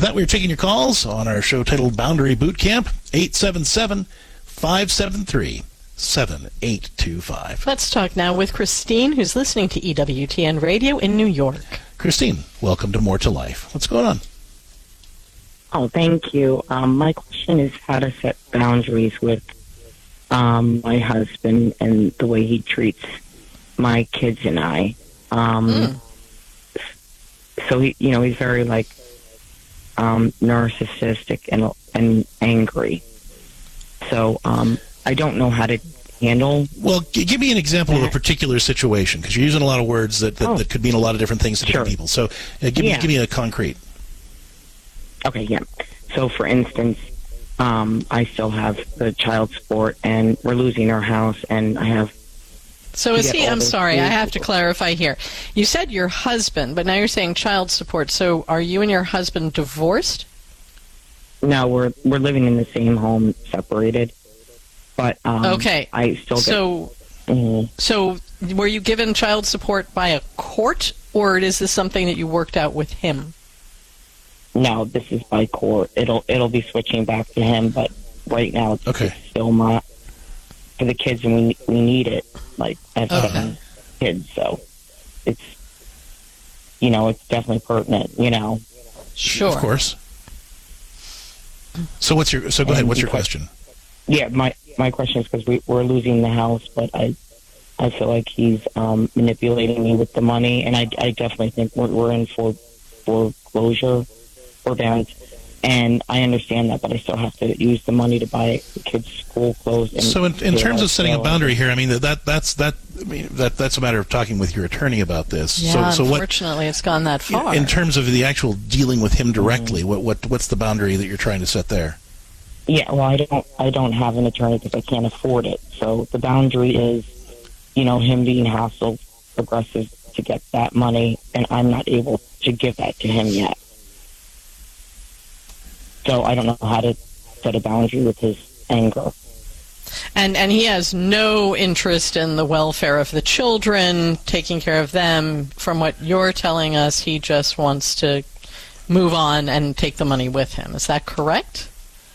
that, we're taking your calls on our show titled Boundary Boot Camp, 877-573-7825. Let's talk now with Christine, who's listening to EWTN Radio in New York. Christine, welcome to More to Life. What's going on? Oh, thank you. My question is how to set boundaries with my husband and the way he treats my kids and I. So he's very narcissistic and angry. So I don't know how to handle. Well, give me an example of a particular situation, because you're using a lot of words that could mean a lot of different things to different people. So give me a concrete. Okay, yeah. So for instance, I still have the child support, and we're losing our house, and I have. So is he? I'm sorry, I have to clarify here. You said your husband, but now you're saying child support. So are you and your husband divorced? No, we're living in the same home, separated. But okay, I still get. So were you given child support by a court, or is this something that you worked out with him? No, this is by court. It'll be switching back to him, but right now it's still my for the kids, and we need it. I have 7 kids, so it's it's definitely pertinent. Sure, of course. So go ahead. What's your question? Yeah, my question is because we're losing the house, but I feel like he's manipulating me with the money, and I definitely think we're in for foreclosure events, and I understand that, but I still have to use the money to buy the kids' school clothes. And so in terms of setting a boundary here, I mean that's a matter of talking with your attorney about this. Yeah, so unfortunately, it's gone that far. In terms of the actual dealing with him directly, what's the boundary that you're trying to set there? Yeah, well, I don't have an attorney because I can't afford it. So the boundary is, him being hassle aggressive to get that money, and I'm not able to give that to him yet. So I don't know how to set a boundary with his anger. And he has no interest in the welfare of the children, taking care of them. From what you're telling us, he just wants to move on and take the money with him. Is that correct?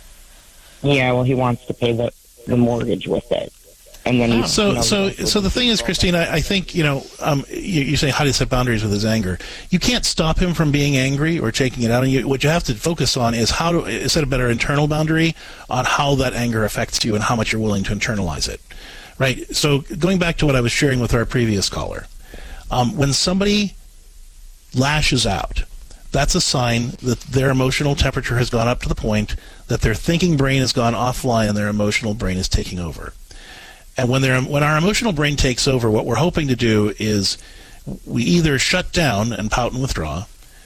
Yeah, well, he wants to pay the mortgage with it. And then So the thing is, Christine, I think, you say how to set boundaries with his anger. You can't stop him from being angry or taking it out on you. What you have to focus on is how to set a better internal boundary on how that anger affects you and how much you're willing to internalize it. Right? So going back to what I was sharing with our previous caller, when somebody lashes out, that's a sign that their emotional temperature has gone up to the point that their thinking brain has gone offline and their emotional brain is taking over. And when our emotional brain takes over, what we're hoping to do is we either shut down and pout and withdraw,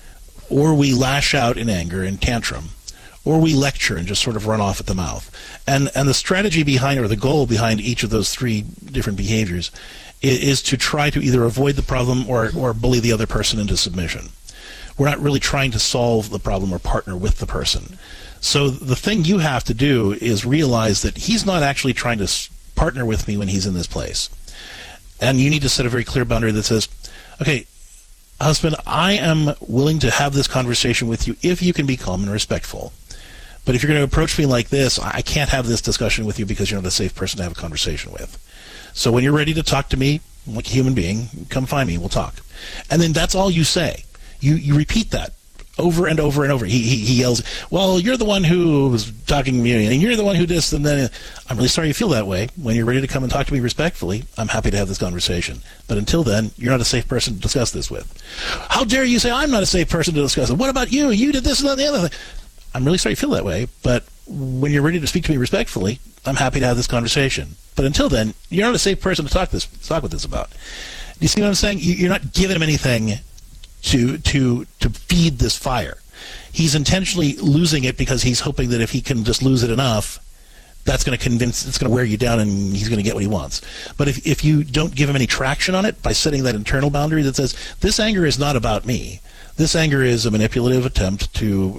or we lash out in anger and tantrum, or we lecture and just sort of run off at the mouth. And the strategy behind, or the goal behind each of those 3 different behaviors is to try to either avoid the problem or bully the other person into submission. We're not really trying to solve the problem or partner with the person. So the thing you have to do is realize that he's not actually trying to partner with me when he's in this place. And you need to set a very clear boundary that says, okay, husband, I am willing to have this conversation with you if you can be calm and respectful. But if you're going to approach me like this, I can't have this discussion with you because you're not a safe person to have a conversation with. So when you're ready to talk to me like a human being, come find me, we'll talk. And then that's all you say. You repeat that over and over and over. He yells, well, you're the one who was talking to me, and you're the one who this, and then I'm really sorry you feel that way. When you're ready to come and talk to me respectfully, I'm happy to have this conversation. But until then, you're not a safe person to discuss this with. How dare you say I'm not a safe person to discuss it? What about you? You did this and that and the other thing. I'm really sorry you feel that way, but when you're ready to speak to me respectfully, I'm happy to have this conversation. But until then, you're not a safe person to talk with this about. Do you see what I'm saying? You're not giving him anything to feed this fire. He's intentionally losing it because he's hoping that if he can just lose it enough, that's going to wear you down and he's going to get what he wants. But if you don't give him any traction on it by setting that internal boundary that says, this anger is not about me. This anger is a manipulative attempt to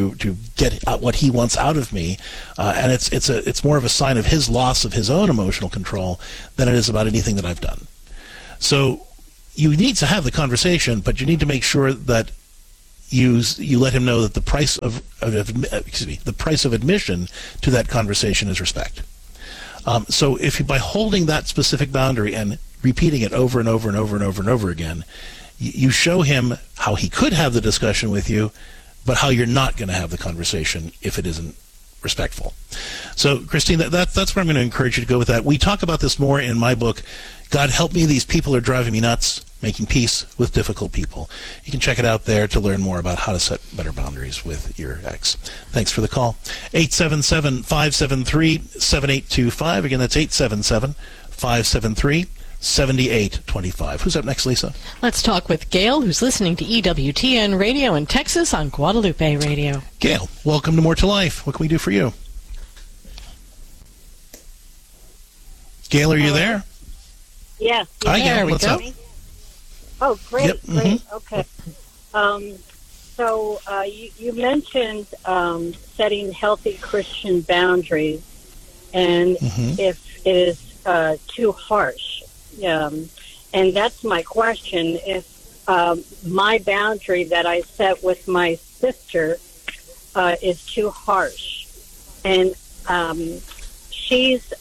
get what he wants out of me, and it's more of a sign of his loss of his own emotional control than it is about anything that I've done. So you need to have the conversation, but you need to make sure that you let him know that the price of the price of admission to that conversation is respect. So if you, by holding that specific boundary and repeating it over and over and over and over and over again, you show him how he could have the discussion with you, but how you're not going to have the conversation if it isn't respectful. So, Christine, that's where I'm going to encourage you to go with that. We talk about this more in my book, God Help Me, These People Are Driving Me Nuts, Making Peace with Difficult People. You can check it out there to learn more about how to set better boundaries with your ex. Thanks for the call. 877-573-7825. Again, that's 877-573-7825. Who's up next, Lisa? Let's talk with Gail, who's listening to EWTN Radio in Texas on Guadalupe Radio. Gail, welcome to More to Life. What can we do for you? Gail, are you there? Yes. Hi, Gail. There we What's go. up? Oh, great, Yep, great. Okay. So you mentioned setting healthy Christian boundaries, and if it is too harsh, and that's my question. If my boundary that I set with my sister is too harsh, and she's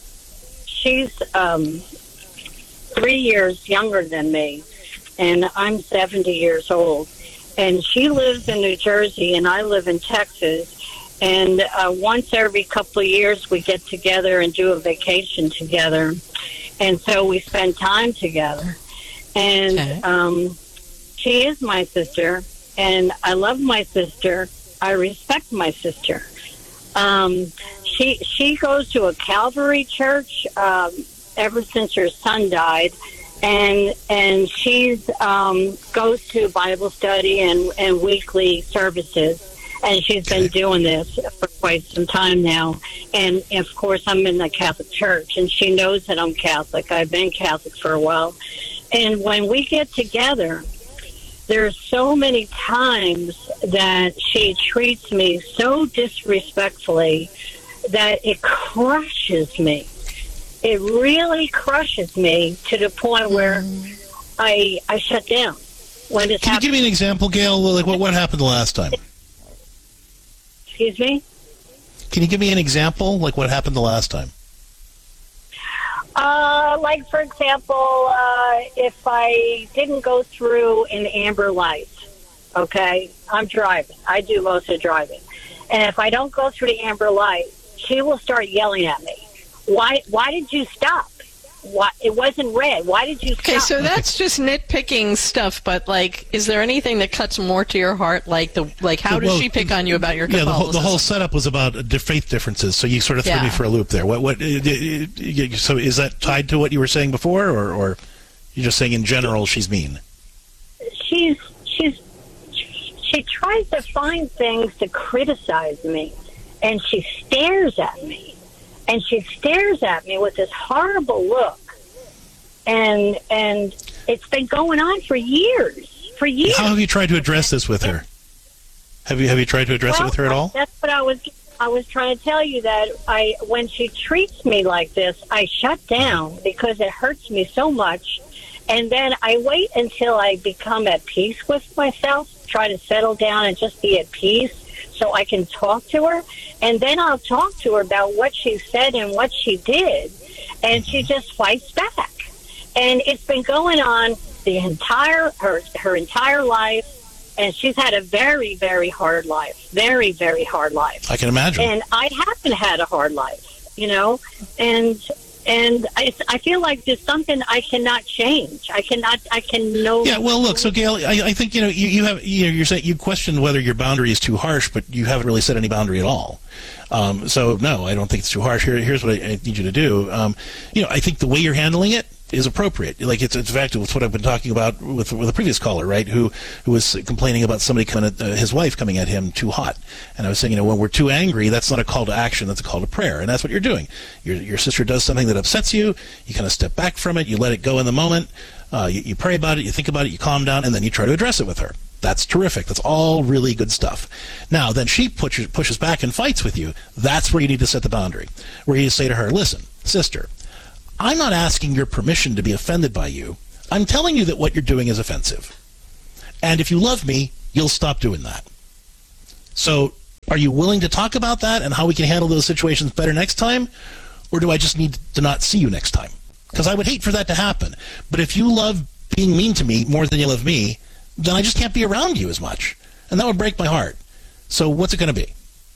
3 years younger than me, and I'm 70 years old. And she lives in New Jersey, and I live in Texas. And once every couple of years, we get together and do a vacation together. And so we spend time together. And she is my sister, and I love my sister. I respect my sister. She goes to a Calvary church ever since her son died, and she's goes to Bible study and weekly services, and she's been doing this for quite some time now. And of course, I'm in the Catholic Church, and she knows that I'm Catholic. I've been Catholic for a while, and when we get together, there's so many times that she treats me so disrespectfully that it crushes me. It really crushes me to the point where I shut down. When this Can you give me an example, Gail? Like what happened the last time? Excuse me? Can you give me an example, like what happened the last time? Like, for example, if I didn't go through an amber light, okay, I'm driving. I do most of the driving. And if I don't go through the amber light, she will start yelling at me. Why did you stop? Why, it wasn't red. Why did you stop? Okay, so that's just nitpicking stuff, but, like, is there anything that cuts more to your heart? Like, how does she pick on you about your Catholicism? Yeah, the whole setup was about faith differences, so you sort of threw me for a loop there. So is that tied to what you were saying before, or you're just saying in general she's mean? She tries to find things to criticize me, and she stares at me. And she stares at me with this horrible look, and it's been going on for years. For years. How have you tried to address this with her? Have you tried to address it with her at all? That's what I was trying to tell you, that when she treats me like this, I shut down because it hurts me so much, and then I wait until I become at peace with myself, try to settle down and just be at peace, so I can talk to her, and then I'll talk to her about what she said and what she did, and she just fights back. And it's been going on her entire life, and she's had a very, very hard life, very, very hard life. I can imagine. And I haven't had a hard life, and I feel like there's something I cannot change. I can no. Yeah, well, look. So, Gail, I think you're saying you questioned whether your boundary is too harsh, but you haven't really set any boundary at all. So, no, I don't think it's too harsh. Here's what I need you to do. I think the way you're handling it is appropriate. Like it's in fact it's what I've been talking about with a previous caller, right? Who was complaining about somebody coming at his wife coming at him too hot, and I was saying, when we're too angry, that's not a call to action, that's a call to prayer, and that's what you're doing. Your sister does something that upsets you, you kind of step back from it, you let it go in the moment, you pray about it, you think about it, you calm down, and then you try to address it with her. That's terrific. That's all really good stuff. Now, then she pushes back and fights with you. That's where you need to set the boundary, where you say to her, listen, sister, I'm not asking your permission to be offended by you. I'm telling you that what you're doing is offensive. And if you love me, you'll stop doing that. So are you willing to talk about that and how we can handle those situations better next time? Or do I just need to not see you next time? Because I would hate for that to happen. But if you love being mean to me more than you love me, then I just can't be around you as much. And that would break my heart. So what's it going to be?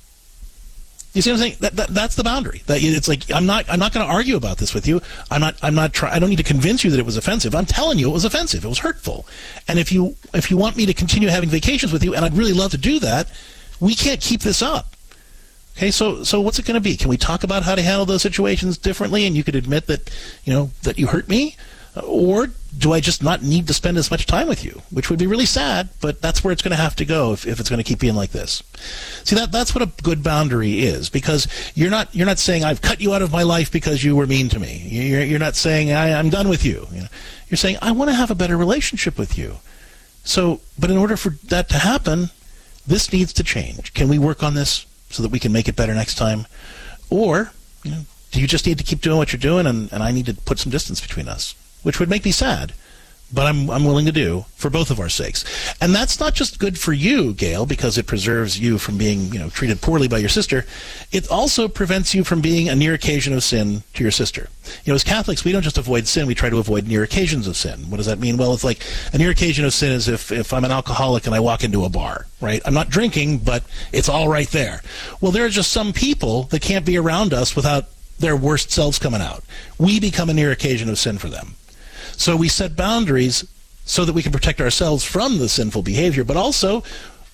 You see what I'm saying? That's the boundary. It's like I'm not going to argue about this with you. I don't need to convince you that it was offensive. I'm telling you it was offensive. It was hurtful. And if you want me to continue having vacations with you, and I'd really love to do that, we can't keep this up. Okay, so what's it going to be? Can we talk about how to handle those situations differently, and you could admit that that you hurt me? Or do I just not need to spend as much time with you? Which would be really sad, but that's where it's going to have to go if it's going to keep being like this. See, that's what a good boundary is, because you're not saying I've cut you out of my life because you were mean to me. You're not saying I'm done with you. You're saying I want to have a better relationship with you. So, but in order for that to happen, this needs to change. Can we work on this so that we can make it better next time? Or do you just need to keep doing what you're doing, and I need to put some distance between us? Which would make me sad, but I'm willing to do for both of our sakes. And that's not just good for you, Gail, because it preserves you from being treated poorly by your sister. It also prevents you from being a near occasion of sin to your sister. As Catholics, we don't just avoid sin, we try to avoid near occasions of sin. What does that mean? Well, it's like a near occasion of sin is if I'm an alcoholic and I walk into a bar, right? I'm not drinking, but it's all right there. Well, there are just some people that can't be around us without their worst selves coming out. We become a near occasion of sin for them. So we set boundaries so that we can protect ourselves from the sinful behavior, but also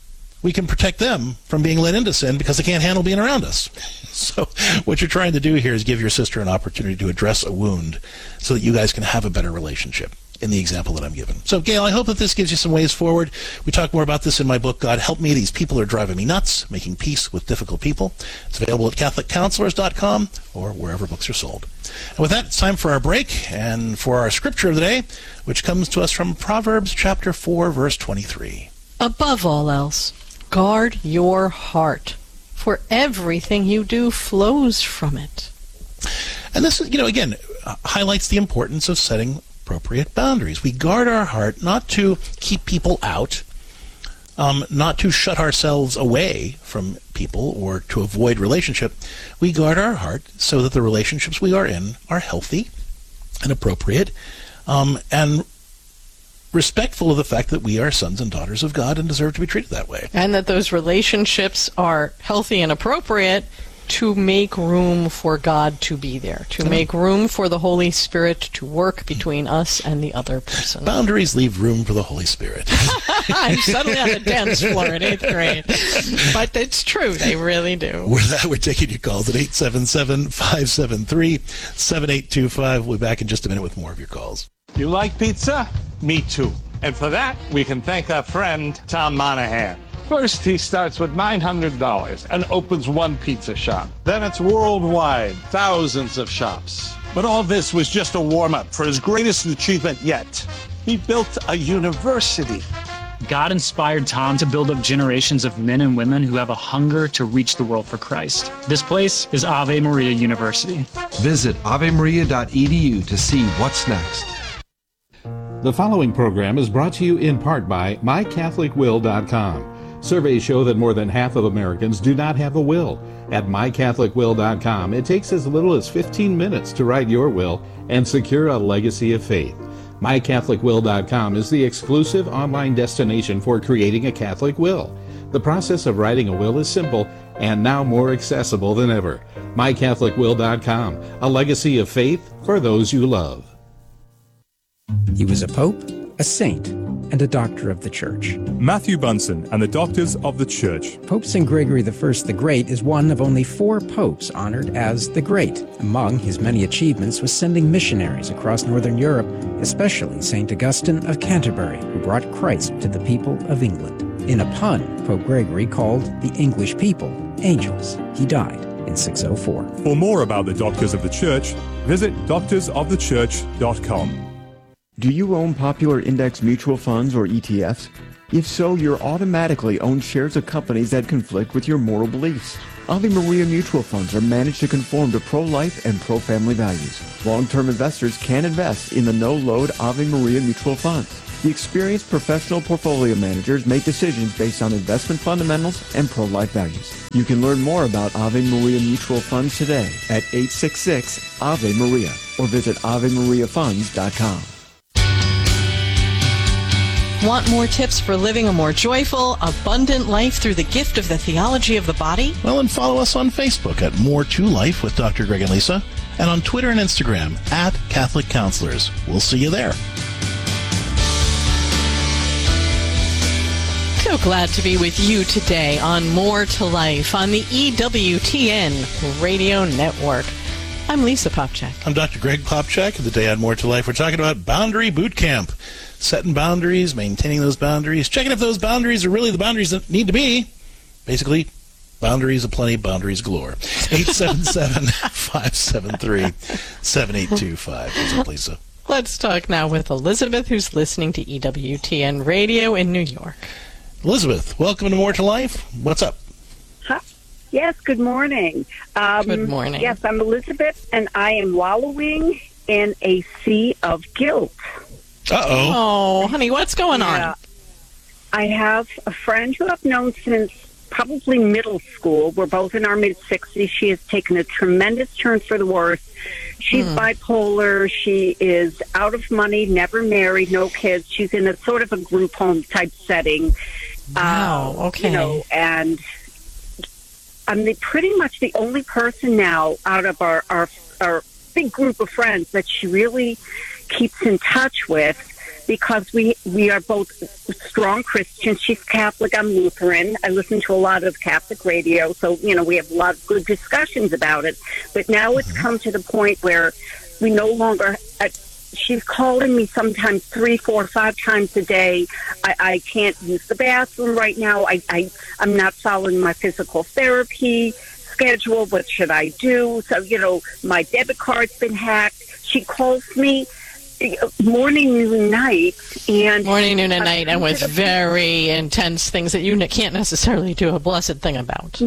we can protect them from being led into sin because they can't handle being around us. So what you're trying to do here is give your sister an opportunity to address a wound so that you guys can have a better relationship in the example that I'm given. So, Gail, I hope that this gives you some ways forward. We talk more about this in my book, God Help Me, These People Are Driving Me Nuts, Making Peace with Difficult People. It's available at CatholicCounselors.com or wherever books are sold. And with that, it's time for our break and for our scripture of the day, which comes to us from Proverbs chapter 4, verse 23. Above all else, guard your heart, for everything you do flows from it. And this, again, highlights the importance of setting appropriate boundaries. We guard our heart not to keep people out, not to shut ourselves away from people or to avoid relationship. We guard our heart so that the relationships we are in are healthy and appropriate and respectful of the fact that we are sons and daughters of God and deserve to be treated that way. And that those relationships are healthy and appropriate to make room for God to be there, to make room for the Holy Spirit to work between us and the other person. Boundaries leave room for the Holy Spirit. I'm suddenly on the dance floor in 8th grade. But it's true, they really do. With that, we're taking your calls at 877-573-7825. We'll be back in just a minute with more of your calls. You like pizza? Me too. And for that, we can thank our friend, Tom Monahan. First, he starts with $900 and opens one pizza shop. Then it's worldwide, thousands of shops. But all this was just a warm-up for his greatest achievement yet. He built a university. God inspired Tom to build up generations of men and women who have a hunger to reach the world for Christ. This place is Ave Maria University. Visit avemaria.edu to see what's next. The following program is brought to you in part by MyCatholicWill.com. Surveys show that more than half of Americans do not have a will. At MyCatholicWill.com, it takes as little as 15 minutes to write your will and secure a legacy of faith. MyCatholicWill.com is the exclusive online destination for creating a Catholic will. The process of writing a will is simple and now more accessible than ever. MyCatholicWill.com, a legacy of faith for those you love. He was a pope, a saint, and a doctor of the Church. Matthew Bunsen and the Doctors of the Church. Pope St. Gregory I the Great is one of only 4 popes honored as the Great. Among his many achievements was sending missionaries across Northern Europe, especially St. Augustine of Canterbury, who brought Christ to the people of England. In a pun, Pope Gregory called the English people angels. He died in 604. For more about the Doctors of the Church, visit doctorsofthechurch.com. Do you own popular index mutual funds or ETFs? If so, you're automatically owned shares of companies that conflict with your moral beliefs. Ave Maria mutual funds are managed to conform to pro-life and pro-family values. Long-term investors can invest in the no-load Ave Maria mutual funds. The experienced professional portfolio managers make decisions based on investment fundamentals and pro-life values. You can learn more about Ave Maria Mutual Funds today at 866-AVE-MARIA or visit AveMariaFunds.com. Want more tips for living a more joyful, abundant life through the gift of the theology of the body? Well, and follow us on Facebook at More to Life with Dr. Greg and Lisa, and on Twitter and Instagram at Catholic Counselors. We'll see you there. So glad to be with you today on More to Life on the EWTN Radio Network. I'm Lisa Popchak. I'm Dr. Greg Popchak. Today on More to Life, we're talking about Boundary Boot Camp. Setting boundaries, maintaining those boundaries, checking if those boundaries are really the boundaries that need to be. Basically, boundaries aplenty, boundaries galore. 877-573-7825. What's up, Lisa? Let's talk now with Elizabeth, who's listening to EWTN Radio in New York. Elizabeth, welcome to More to Life. What's up? Hi. Yes, good morning. Good morning. Yes, I'm Elizabeth, and I am wallowing in a sea of guilt. Uh-oh. Oh, honey, what's going on? I have a friend who I've known since probably middle school. We're both in our mid-60s. She has taken a tremendous turn for the worse. She's bipolar. She is out of money, never married, no kids. She's in a sort of a group home type setting. Wow, okay. You know, and I'm pretty much the only person now out of our big group of friends that she really keeps in touch with, because we are both strong Christians. She's Catholic, I'm Lutheran. I listen to a lot of Catholic radio, so, you know, we have a lot of good discussions about it. But now it's come to the point where we no longer... she's calling me sometimes 3, 4, 5 times a day. I can't use the bathroom right now. I'm not following my physical therapy schedule. What should I do? So, you know, my debit card's been hacked. She calls me morning, noon, night, and with very intense things that you can't necessarily do a blessed thing about.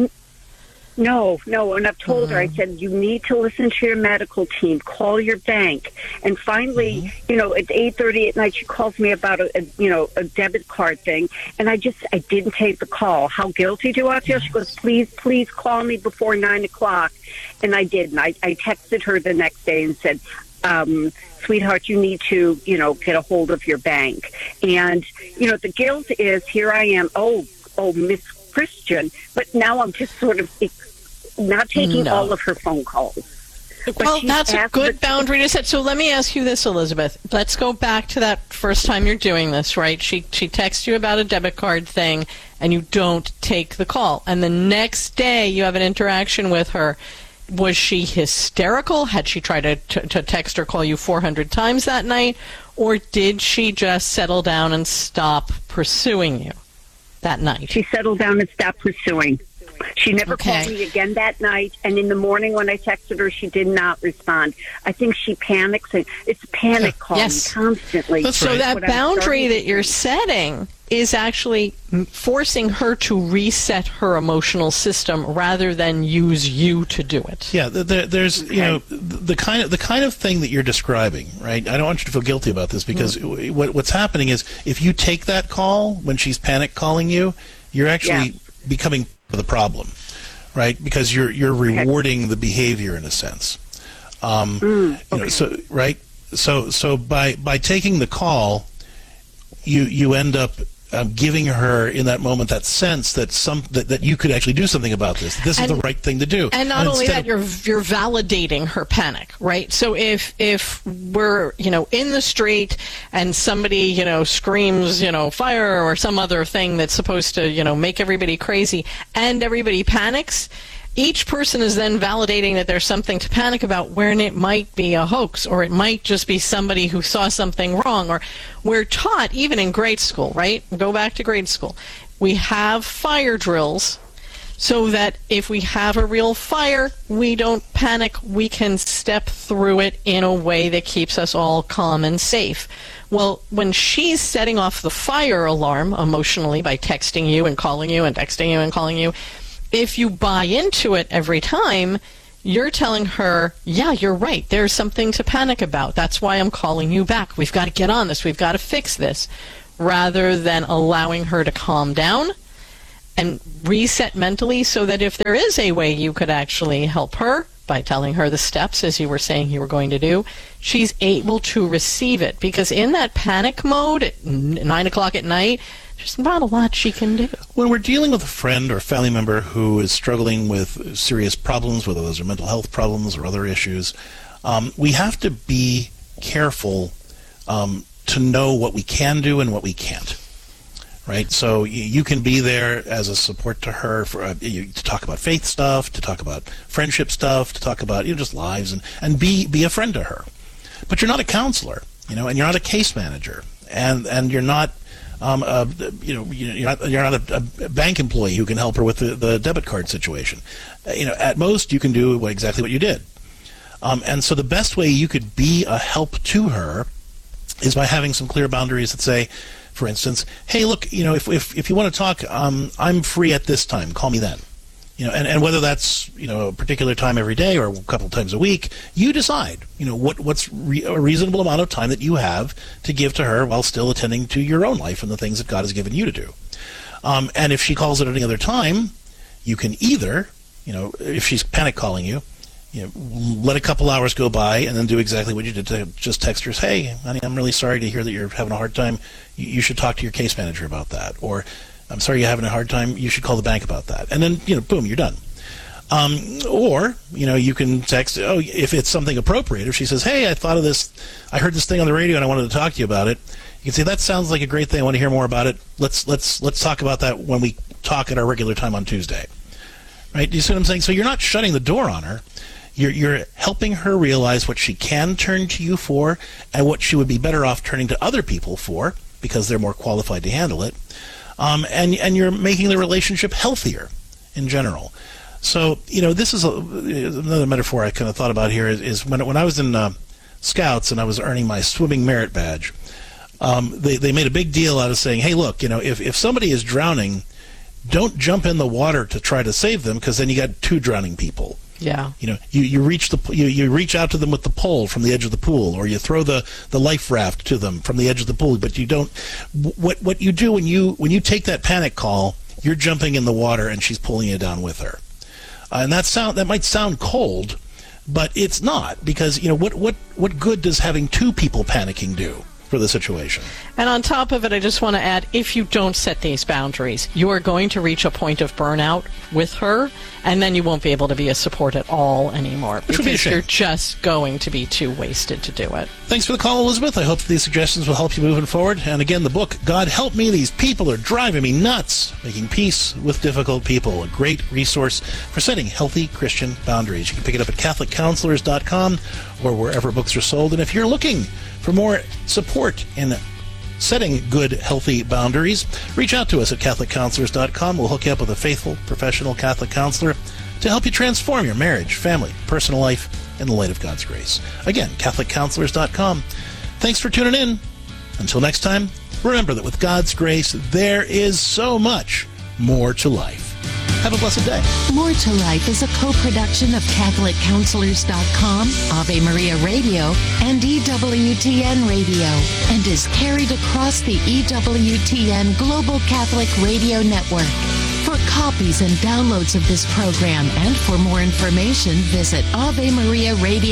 No, and I've told her, I said, you need to listen to your medical team, call your bank. And finally, you know, at 8:30 at night, she calls me about a debit card thing, and I didn't take the call. How guilty do I feel? She goes, please call me before 9 o'clock. And I did, and I texted her the next day and said, sweetheart, you need to, you know, get a hold of your bank. And, you know, the guilt is, here I am, Miss Christian, but now I'm just sort of not taking all of her phone calls. Well, that's a good boundary to set. So let me ask you this, Elizabeth. Let's go back to that first time you're doing this, right? She texts you about a debit card thing, and you don't take the call. And the next day you have an interaction with her. Was she hysterical? Had she tried to text or call you 400 times that night? Or did she just settle down and stop pursuing you that night? She settled down and stopped pursuing. She never called me again that night, and in the morning when I texted her, she did not respond. I think she panics, and it's panic calling constantly. So that boundary that you're setting is actually forcing her to reset her emotional system rather than use you to do it. Yeah, there's you know the kind of thing that you're describing, right? I don't want you to feel guilty about this, because what's happening is, if you take that call when she's panic calling you, you're actually becoming the problem, right? Because you're rewarding the behavior in a sense. You know, so right. So by taking the call, you end up giving her in that moment that sense that that you could actually do something about this. This is the right thing to do. And not only that, you're validating her panic, right? So if we're, you know, in the street and somebody, you know, screams, you know, fire or some other thing that's supposed to, you know, make everybody crazy, and everybody panics, each person is then validating that there's something to panic about, when it might be a hoax, or it might just be somebody who saw something wrong. Or we're taught, even in grade school, right? Go back to grade school. We have fire drills so that if we have a real fire, we don't panic. We can step through it in a way that keeps us all calm and safe. Well, when she's setting off the fire alarm emotionally by texting you and calling you and texting you and calling you, if you buy into it every time, you're telling her, yeah, you're right. There's something to panic about. That's why I'm calling you back. We've got to get on this. We've got to fix this. Rather than allowing her to calm down and reset mentally, so that if there is a way you could actually help her by telling her the steps, as you were saying you were going to do, she's able to receive it. Because in that panic mode at 9 o'clock at night, there's not a lot she can do. When we're dealing with a friend or family member who is struggling with serious problems, whether those are mental health problems or other issues, we have to be careful to know what we can do and what we can't. Right? So you can be there as a support to her for to talk about faith stuff, to talk about friendship stuff, to talk about just lives, and be a friend to her. But you're not a counselor, and you're not a case manager, and you're not you're not a bank employee who can help her with the debit card situation. At most you can do exactly what you did. And so the best way you could be a help to her is by having some clear boundaries that say, for instance, hey, look, if you want to talk, I'm free at this time. Call me then. And whether that's a particular time every day or a couple times a week, you decide. What's a reasonable amount of time that you have to give to her while still attending to your own life and the things that God has given you to do. And if she calls at any other time, you can either, if she's panic calling you, let a couple hours go by and then do exactly what you did to just text her, hey, honey, I'm really sorry to hear that you're having a hard time. You should talk to your case manager about that. Or, I'm sorry you're having a hard time. You should call the bank about that. And then, boom, you're done. Or, you can text, if it's something appropriate. If she says, hey, I thought of this. I heard this thing on the radio and I wanted to talk to you about it. You can say, that sounds like a great thing. I want to hear more about it. Let's talk about that when we talk at our regular time on Tuesday. Right? Do you see what I'm saying? So you're not shutting the door on her. You're helping her realize what she can turn to you for and what she would be better off turning to other people for because they're more qualified to handle it. And you're making the relationship healthier in general. So, this is another metaphor I kind of thought about here is when I was in Scouts and I was earning my swimming merit badge, they made a big deal out of saying, hey, look, if somebody is drowning, don't jump in the water to try to save them because then you got two drowning people. Yeah. You reach out to them with the pole from the edge of the pool, or you throw the life raft to them from the edge of the pool. But you don't. What you do when you take that panic call, you're jumping in the water and she's pulling you down with her. And that might sound cold, but it's not, because what good does having two people panicking do for the situation? And on top of it, I just want to add, if you don't set these boundaries, you are going to reach a point of burnout with her, and then you won't be able to be a support at all anymore, because you're just going to be too wasted to do it. Thanks for the call, Elizabeth. I hope that these suggestions will help you moving forward. And again, the book, God Help Me, These People Are Driving Me Nuts, Making Peace with Difficult People, a great resource for setting healthy Christian boundaries. You can pick it up at CatholicCounselors.com or wherever books are sold. And if you're looking for more support in setting good, healthy boundaries, reach out to us at CatholicCounselors.com. We'll hook you up with a faithful, professional Catholic counselor to help you transform your marriage, family, personal life in the light of God's grace. Again, CatholicCounselors.com. Thanks for tuning in. Until next time, remember that with God's grace, there is so much more to life. Have a blessed day. More to Life is a co-production of CatholicCounselors.com, Ave Maria Radio, and EWTN Radio, and is carried across the EWTN Global Catholic Radio Network. For copies and downloads of this program and for more information, visit Ave Maria Radio.